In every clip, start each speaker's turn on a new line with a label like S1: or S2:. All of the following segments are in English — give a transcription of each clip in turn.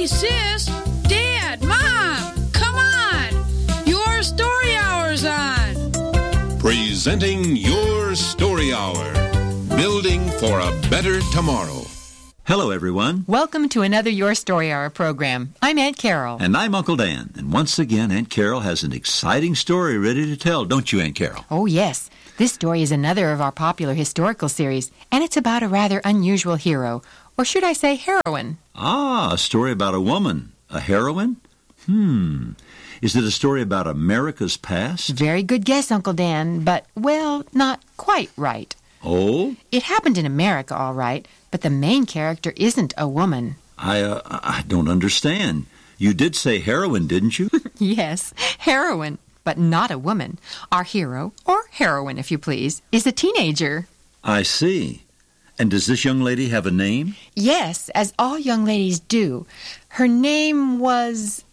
S1: Hey, sis, Dad, Mom, come on. Your story hour's on.
S2: Presenting Your Story Hour. Building for a better tomorrow.
S3: Hello, everyone.
S4: Welcome to another Your Story Hour program. I'm Aunt Carol.
S3: And I'm Uncle Dan. And once again, Aunt Carol has an exciting story ready to tell, don't you, Aunt Carol?
S4: Oh, yes. This story is another of our popular historical series, and it's about a rather unusual hero, or should I say heroine.
S3: Ah, a story about a woman. A heroine? Is it a story about America's past?
S4: Very good guess, Uncle Dan, but, well, not quite right.
S3: Oh?
S4: It happened in America, all right, but the main character isn't a woman.
S3: I don't understand. You did say heroine, didn't you?
S4: Yes, heroine, but not a woman. Our hero, or heroine if you please, is a teenager.
S3: I see. And does this young lady have a name?
S4: Yes, as all young ladies do. Her name was,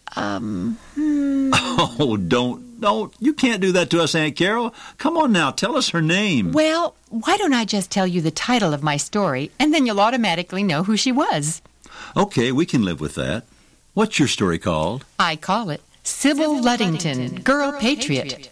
S3: Oh, don't. You can't do that to us, Aunt Carol. Come on now, tell us her name.
S4: Well, why don't I just tell you the title of my story, and then you'll automatically know who she was.
S3: Okay, we can live with that. What's your story called?
S4: I call it Sybil Ludington, Girl Patriot.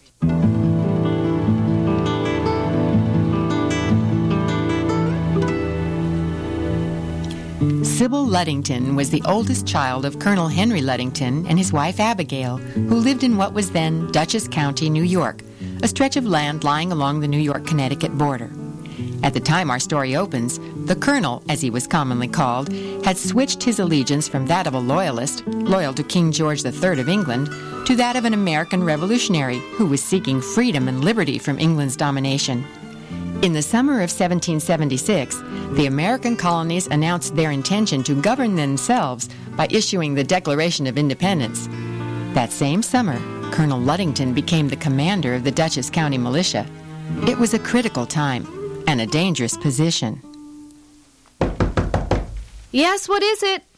S4: Sybil Ludington was the oldest child of Colonel Henry Ludington and his wife Abigail, who lived in what was then Dutchess County, New York, a stretch of land lying along the New York-Connecticut border. At the time our story opens, the Colonel, as he was commonly called, had switched his allegiance from that of a loyalist, loyal to King George III of England, to that of an American revolutionary who was seeking freedom and liberty from England's domination. In the summer of 1776, the American colonies announced their intention to govern themselves by issuing the Declaration of Independence. That same summer, Colonel Ludington became the commander of the Dutchess County Militia. It was a critical time and a dangerous position.
S5: Yes, what is it?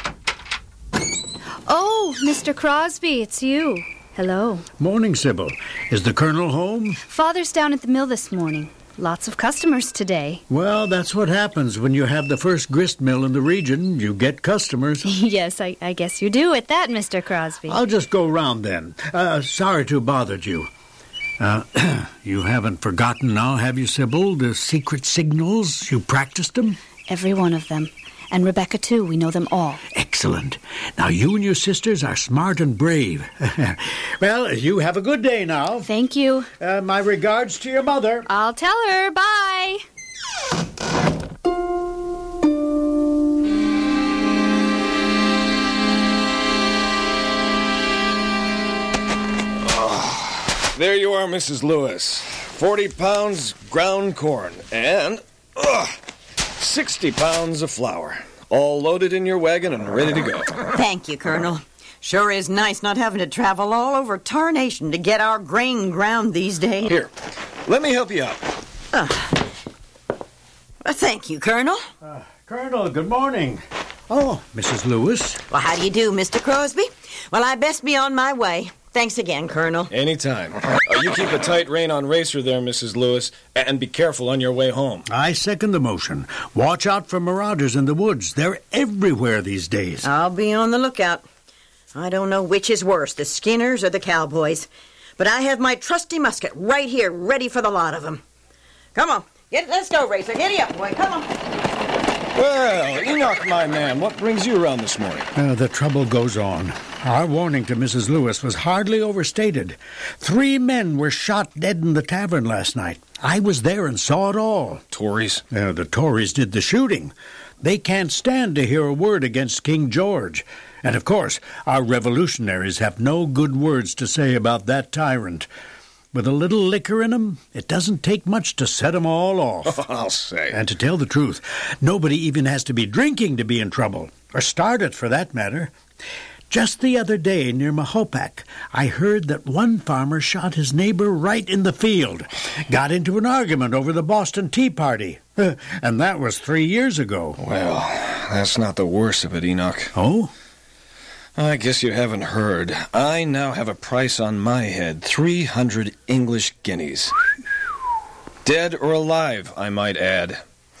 S5: Oh, Mr. Crosby, it's you. Hello.
S6: Morning, Sybil. Is the Colonel home?
S5: Father's down at the mill this morning. Lots of customers today.
S6: Well, that's what happens when you have the first grist mill in the region. You get customers.
S5: Yes, I guess you do at that, Mr. Crosby.
S6: I'll just go round then. Sorry to have bothered you. You haven't forgotten now, have you, Sybil, the secret signals? You practiced them?
S5: Every one of them. And Rebecca, too. We know them all.
S6: Excellent. Now, you and your sisters are smart and brave. Well, you have a good day now.
S5: Thank you.
S6: My regards to your mother.
S5: I'll tell her. Bye.
S7: There you are, Mrs. Lewis. 40 pounds ground corn and 60 pounds of flour. All loaded in your wagon and ready to go.
S8: Thank you, Colonel. Sure is nice not having to travel all over tarnation to get our grain ground these days.
S7: Here, let me help you out.
S8: Thank you, Colonel.
S6: Colonel, good morning. Oh, Mrs. Lewis.
S8: Well, how do you do, Mr. Crosby? Well, I best be on my way. Thanks again, Colonel.
S7: Anytime. You keep a tight rein on Racer there, Mrs. Lewis, and be careful on your way home.
S6: I second the motion. Watch out for marauders in the woods. They're everywhere these days.
S8: I'll be on the lookout. I don't know which is worse, the Skinners or the cowboys. But I have my trusty musket right here, ready for the lot of them. Come on. Let's go, Racer. Giddy up, boy. Come on.
S7: Well, Enoch, my man, what brings you around this morning?
S6: The trouble goes on. Our warning to Mrs. Lewis was hardly overstated. 3 men were shot dead in the tavern last night. I was there and saw it all.
S7: Tories?
S6: The Tories did the shooting. They can't stand to hear a word against King George. And, of course, our revolutionaries have no good words to say about that tyrant. With a little liquor in 'em, it doesn't take much to set 'em all off.
S7: I'll say.
S6: And to tell the truth, nobody even has to be drinking to be in trouble, or start it for that matter. Just the other day near Mahopac, I heard that one farmer shot his neighbor right in the field. Got into an argument over the Boston Tea Party. And that was 3 years ago.
S7: Well, that's not the worst of it, Enoch.
S6: Oh?
S7: I guess you haven't heard. I now have a price on my head, 300 English guineas. Dead or alive, I might add.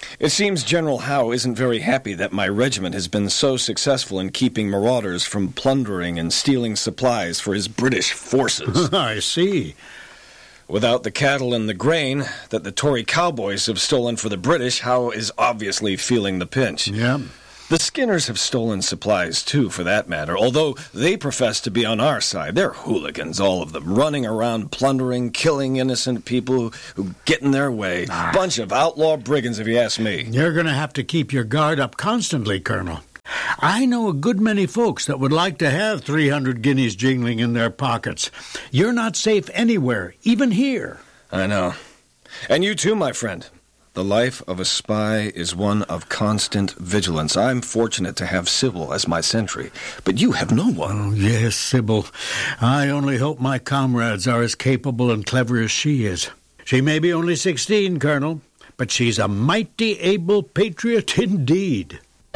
S7: It seems General Howe isn't very happy that my regiment has been so successful in keeping marauders from plundering and stealing supplies for his British forces.
S6: I see.
S7: Without the cattle and the grain that the Tory cowboys have stolen for the British, Howe is obviously feeling the pinch.
S6: Yeah.
S7: The Skinners have stolen supplies, too, for that matter, although they profess to be on our side. They're hooligans, all of them, running around plundering, killing innocent people who get in their way. Bunch of outlaw brigands, if you ask me.
S6: You're going to have to keep your guard up constantly, Colonel. I know a good many folks that would like to have 300 guineas jingling in their pockets. You're not safe anywhere, even here.
S7: I know. And you too, my friend. The life of a spy is one of constant vigilance. I'm fortunate to have Sybil as my sentry, but you have no one.
S6: Oh, yes, Sybil. I only hope my comrades are as capable and clever as she is. She may be only 16, Colonel, but she's a mighty able patriot indeed.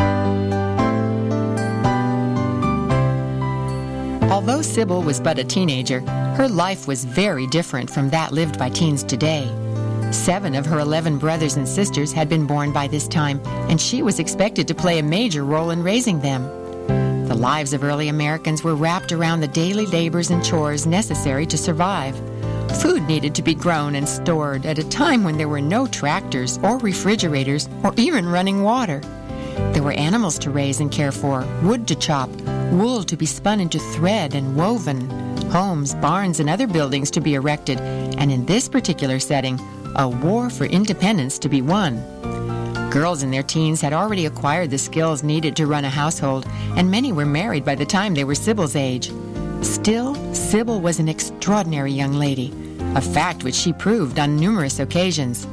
S4: Although Sybil was but a teenager, her life was very different from that lived by teens today. 7 of her 11 brothers and sisters had been born by this time, and she was expected to play a major role in raising them. The lives of early Americans were wrapped around the daily labors and chores necessary to survive. Food needed to be grown and stored at a time when there were no tractors or refrigerators or even running water. There were animals to raise and care for, wood to chop, wool to be spun into thread and woven, homes, barns, and other buildings to be erected, and in this particular setting, a war for independence to be won. Girls in their teens had already acquired the skills needed to run a household, and many were married by the time they were Sybil's age. Still, Sybil was an extraordinary young lady, a fact which she proved on numerous occasions.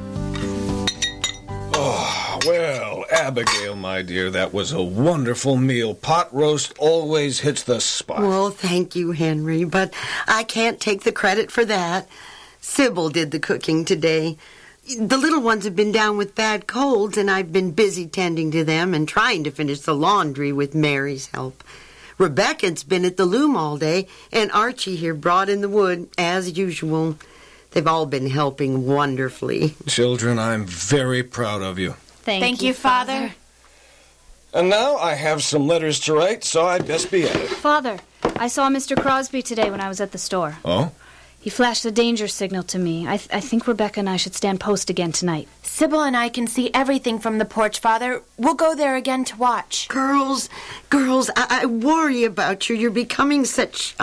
S7: Oh, well, Abigail, my dear, that was a wonderful meal. Pot roast always hits the spot.
S9: Well, thank you, Henry, but I can't take the credit for that. Sybil did the cooking today. The little ones have been down with bad colds, and I've been busy tending to them and trying to finish the laundry with Mary's help. Rebecca's been at the loom all day, and Archie here brought in the wood, as usual. They've all been helping wonderfully.
S7: Children, I'm very proud of you.
S5: Thank you, Father.
S7: And now I have some letters to write, so I'd best be at it.
S5: Father, I saw Mr. Crosby today when I was at the store.
S7: Oh?
S5: He flashed the danger signal to me. I think Rebecca and I should stand post again tonight.
S10: Sybil and I can see everything from the porch, Father. We'll go there again to watch.
S9: Girls, I worry about you. You're becoming such,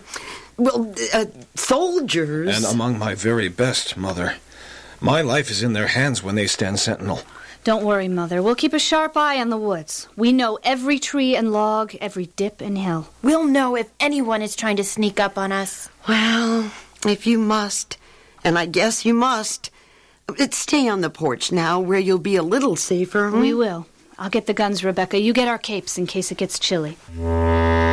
S9: soldiers.
S7: And among my very best, Mother. My life is in their hands when they stand sentinel.
S5: Don't worry, Mother. We'll keep a sharp eye on the woods. We know every tree and log, every dip and hill.
S10: We'll know if anyone is trying to sneak up on us.
S9: Well, if you must, and I guess you must, stay on the porch now where you'll be a little safer.
S5: We will. I'll get the guns, Rebecca. You get our capes in case it gets chilly.